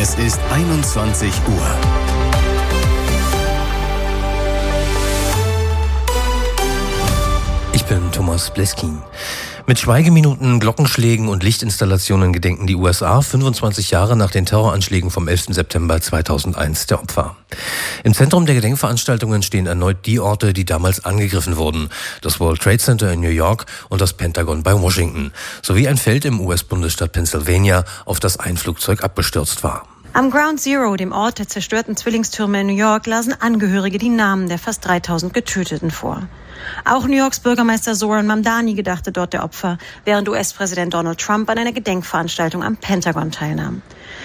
Es ist 21 Uhr. Ich bin Thomas Bleskin. Mit Schweigeminuten, Glockenschlägen und Lichtinstallationen gedenken die USA 25 Jahre nach den Terroranschlägen vom 11. September 2001 der Opfer. Im Zentrum der Gedenkveranstaltungen stehen erneut die Orte, die damals angegriffen wurden. Das World Trade Center in New York und das Pentagon bei Washington. Sowie ein Feld im US-Bundesstaat Pennsylvania, auf das ein Flugzeug abgestürzt war. Am Ground Zero, dem Ort der zerstörten Zwillingstürme in New York, lasen Angehörige die Namen der fast 3000 Getöteten vor. Auch New Yorks Bürgermeister Zoran Mamdani gedachte dort der Opfer, während US-Präsident Donald Trump an einer Gedenkveranstaltung am Pentagon teilnahm.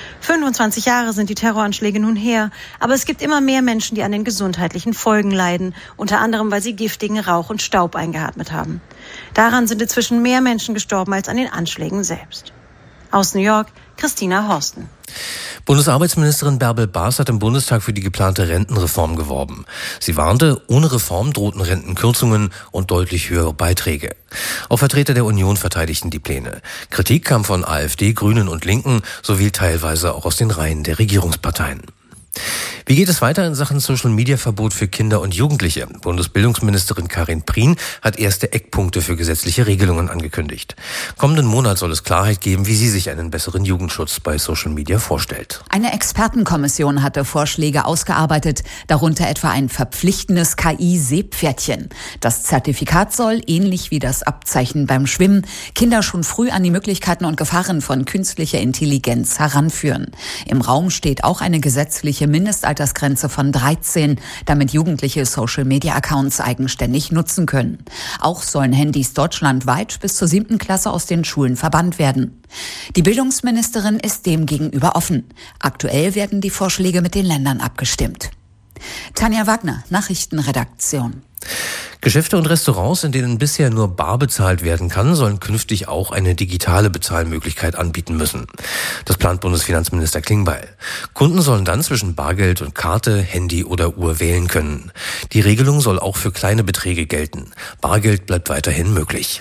25 Jahre sind die Terroranschläge nun her, aber es gibt immer mehr Menschen, die an den gesundheitlichen Folgen leiden, unter anderem, weil sie giftigen Rauch und Staub eingeatmet haben. Daran sind inzwischen mehr Menschen gestorben als an den Anschlägen selbst. Aus New York, Christina Horsten. Bundesarbeitsministerin Bärbel Baas hat im Bundestag für die geplante Rentenreform geworben. Sie warnte, ohne Reform drohten Rentenkürzungen und deutlich höhere Beiträge. Auch Vertreter der Union verteidigten die Pläne. Kritik kam von AfD, Grünen und Linken sowie teilweise auch aus den Reihen der Regierungsparteien. Wie geht es weiter in Sachen Social-Media-Verbot für Kinder und Jugendliche? Bundesbildungsministerin Karin Prien hat erste Eckpunkte für gesetzliche Regelungen angekündigt. Kommenden Monat soll es Klarheit geben, wie sie sich einen besseren Jugendschutz bei Social-Media vorstellt. Eine Expertenkommission hatte Vorschläge ausgearbeitet, darunter etwa ein verpflichtendes KI-Seepferdchen. Das Zertifikat soll, ähnlich wie das Abzeichen beim Schwimmen, Kinder schon früh an die Möglichkeiten und Gefahren von künstlicher Intelligenz heranführen. Im Raum steht auch eine gesetzliche Mindestaltersgrenze von 13, damit Jugendliche Social-Media-Accounts eigenständig nutzen können. Auch sollen Handys deutschlandweit bis zur 7. Klasse aus den Schulen verbannt werden. Die Bildungsministerin ist dem gegenüber offen. Aktuell werden die Vorschläge mit den Ländern abgestimmt. Tanja Wagner, Nachrichtenredaktion. Geschäfte und Restaurants, in denen bisher nur bar bezahlt werden kann, sollen künftig auch eine digitale Bezahlmöglichkeit anbieten müssen. Das plant Bundesfinanzminister Klingbeil. Kunden sollen dann zwischen Bargeld und Karte, Handy oder Uhr wählen können. Die Regelung soll auch für kleine Beträge gelten. Bargeld bleibt weiterhin möglich.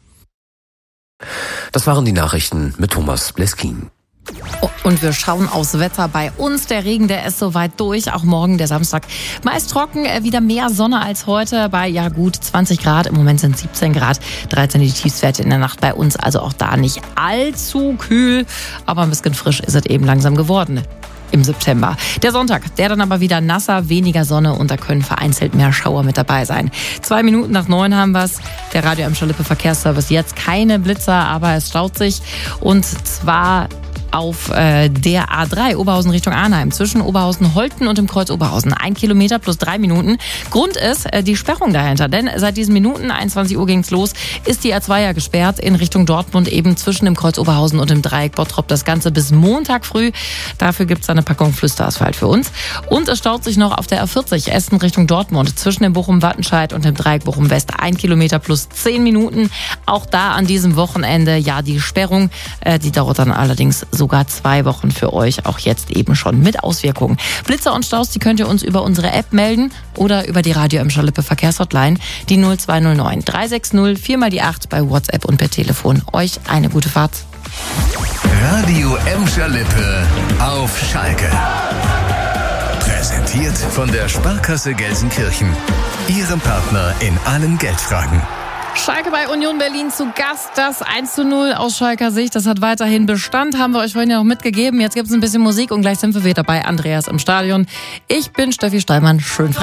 Das waren die Nachrichten mit Thomas Bleskin. Und wir schauen aufs Wetter bei uns. Der Regen, der ist soweit durch. Auch morgen, der Samstag. Meist trocken, wieder mehr Sonne als heute bei, gut 20 Grad. Im Moment sind 17 Grad. 13 die Tiefstwerte in der Nacht bei uns. Also auch da nicht allzu kühl. Aber ein bisschen frisch ist es eben langsam geworden im September. Der Sonntag, der dann aber wieder nasser, weniger Sonne und da können vereinzelt mehr Schauer mit dabei sein. 2 Minuten nach 9 haben wir es. Der Radio Emscher Lippe Verkehrsservice. Jetzt keine Blitzer, aber es staut sich. Und zwar auf der A3 Oberhausen Richtung Arnheim zwischen Oberhausen-Holten und dem Kreuz Oberhausen. 1 Kilometer plus 3 Minuten. Grund ist die Sperrung dahinter, denn seit diesen Minuten, 21 Uhr ging's los, ist die A2 ja gesperrt in Richtung Dortmund, eben zwischen dem Kreuz Oberhausen und dem Dreieck Bottrop. Das Ganze bis Montag früh. Dafür gibt's eine Packung Flüsterasphalt für uns. Und es staut sich noch auf der A40 Essen Richtung Dortmund zwischen dem Bochum-Wattenscheid und dem Dreieck Bochum-West. 1 Kilometer plus 10 Minuten. Auch da an diesem Wochenende, die Sperrung, die dauert dann allerdings sogar 2 Wochen für euch, auch jetzt eben schon mit Auswirkungen. Blitzer und Staus, die könnt ihr uns über unsere App melden oder über die Radio Emscher Lippe Verkehrshotline, die 0209 360 4 mal die 8 bei WhatsApp und per Telefon. Euch eine gute Fahrt. Radio Emscher Lippe auf Schalke. Präsentiert von der Sparkasse Gelsenkirchen. Ihrem Partner in allen Geldfragen. Schalke bei Union Berlin zu Gast, das 1:0 aus Schalker Sicht. Das hat weiterhin Bestand, haben wir euch vorhin ja noch mitgegeben. Jetzt gibt es ein bisschen Musik und gleich sind wir wieder bei Andreas im Stadion. Ich bin Steffi Stallmann. Schön frei.